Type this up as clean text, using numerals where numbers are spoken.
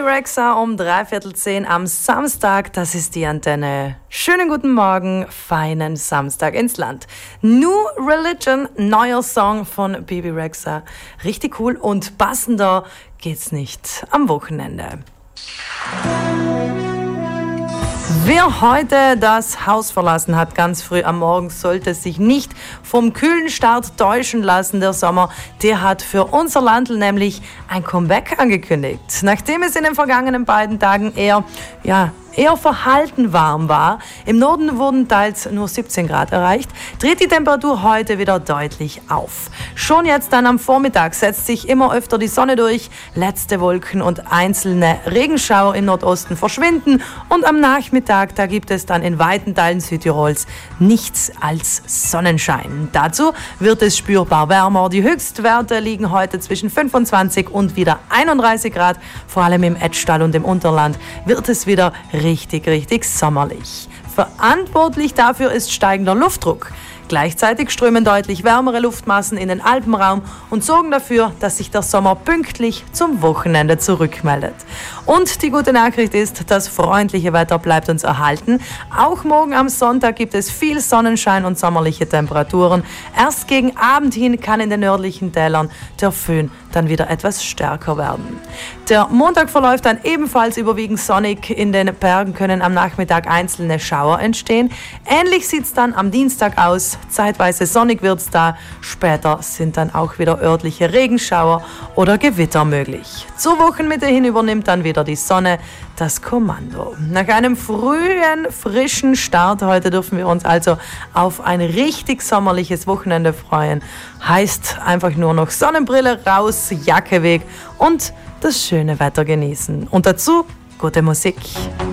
Rexha um 9:45 am Samstag. Das ist die Antenne. Schönen guten Morgen, feinen Samstag ins Land. New Religion, neuer Song von Bibi Rexha. Richtig cool und passender geht's nicht am Wochenende. Wer heute das Haus verlassen hat, ganz früh am Morgen, sollte sich nicht vom kühlen Start täuschen lassen. Der Sommer, der hat für unser Landl nämlich ein Comeback angekündigt. Nachdem es in den vergangenen beiden Tagen eher verhalten warm war, im Norden wurden teils nur 17 Grad erreicht, dreht die Temperatur heute wieder deutlich auf. Schon jetzt dann am Vormittag setzt sich immer öfter die Sonne durch, letzte Wolken und einzelne Regenschauer im Nordosten verschwinden und am Nachmittag, da gibt es dann in weiten Teilen Südtirols nichts als Sonnenschein. Dazu wird es spürbar wärmer. Die Höchstwerte liegen heute zwischen 25 und wieder 31 Grad. Vor allem im Etschtal und im Unterland wird es wieder richtig sommerlich. Verantwortlich dafür ist steigender Luftdruck. Gleichzeitig strömen deutlich wärmere Luftmassen in den Alpenraum und sorgen dafür, dass sich der Sommer pünktlich zum Wochenende zurückmeldet. Und die gute Nachricht ist, das freundliche Wetter bleibt uns erhalten. Auch morgen am Sonntag gibt es viel Sonnenschein und sommerliche Temperaturen. Erst gegen Abend hin kann in den nördlichen Tälern der Föhn dann wieder etwas stärker werden. Der Montag verläuft dann ebenfalls überwiegend sonnig. In den Bergen können am Nachmittag einzelne Schauer entstehen. Ähnlich sieht es dann am Dienstag aus. Zeitweise sonnig wird es da. Später sind dann auch wieder örtliche Regenschauer oder Gewitter möglich. Zur Wochenmitte hin übernimmt dann wieder die Sonne das Kommando. Nach einem frühen, frischen Start heute dürfen wir uns also auf ein richtig sommerliches Wochenende freuen. Heißt einfach nur noch Sonnenbrille raus, Jacke weg und das schöne Wetter genießen. Und dazu gute Musik.